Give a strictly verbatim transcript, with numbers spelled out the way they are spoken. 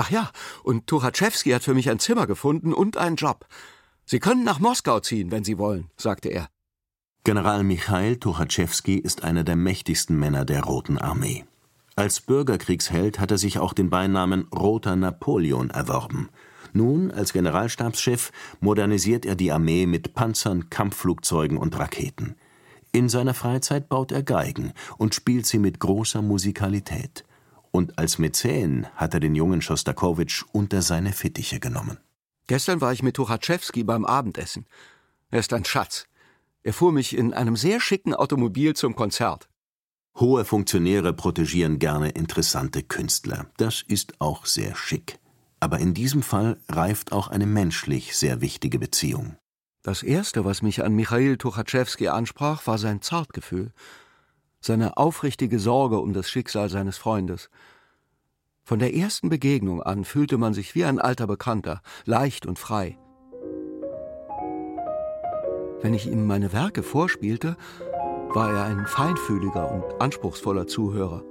Ach ja, und Tuchatschewski hat für mich ein Zimmer gefunden und einen Job. Sie können nach Moskau ziehen, wenn Sie wollen, sagte er. General Michail Tuchatschewski ist einer der mächtigsten Männer der Roten Armee. Als Bürgerkriegsheld hat er sich auch den Beinamen Roter Napoleon erworben. Nun, als Generalstabschef, modernisiert er die Armee mit Panzern, Kampfflugzeugen und Raketen. In seiner Freizeit baut er Geigen und spielt sie mit großer Musikalität. Und als Mäzen hat er den jungen Schostakowitsch unter seine Fittiche genommen. Gestern war ich mit Tuchatschewski beim Abendessen. Er ist ein Schatz. Er fuhr mich in einem sehr schicken Automobil zum Konzert. Hohe Funktionäre protegieren gerne interessante Künstler. Das ist auch sehr schick. Aber in diesem Fall reift auch eine menschlich sehr wichtige Beziehung. Das Erste, was mich an Michail Tuchatschewski ansprach, war sein Zartgefühl. Seine aufrichtige Sorge um das Schicksal seines Freundes. Von der ersten Begegnung an fühlte man sich wie ein alter Bekannter, leicht und frei. Wenn ich ihm meine Werke vorspielte, war er ein feinfühliger und anspruchsvoller Zuhörer.